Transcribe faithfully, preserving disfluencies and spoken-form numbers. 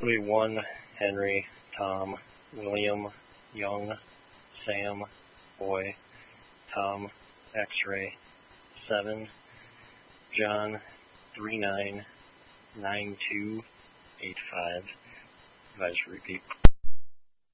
Louis one, Henry, Tom, William, Young, Sam, Boy, Tom, X-ray, seven, John, three nine, nine two, eight five. Advice repeat.